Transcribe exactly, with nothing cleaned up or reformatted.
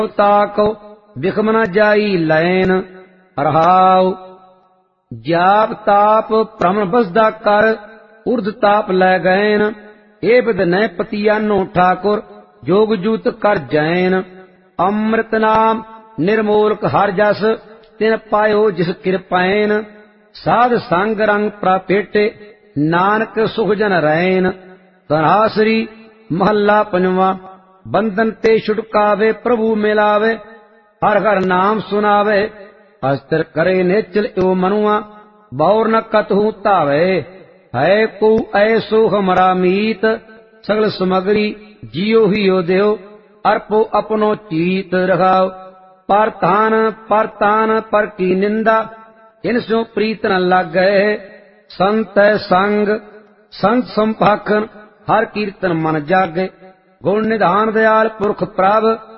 ताको बिखम न जाई लैन। रहाउ जाप ताप भ्रमण बसदा कर उर्ध ताप लै गैन। ए बिद न पतियानो ठाकुर जोग जूत कर जैन। अमृत नाम निर्मोलक हर जस तिन पायो जिस कृपैन। साध संग रंग प्रापेटे नानक सुख जन रैन। धनासरी महला पंजवा। बंधन ते छुटकावे प्रभु मिलावे हर हर नाम सुनावे। अस्त्र करे निचल एव मनुआ बौर न कतहु तावे। है को ऐसो हमारा मीत सगल समगरी जियो ही यो देव। अर्पो अपनो चीत रखाओ पर तान पर तान पर की निंदा इनसो प्रीत न लग गए। संत संग संत संपाखन हर कीर्तन मन जागे। गुण निधान दयाल पुरख प्रभ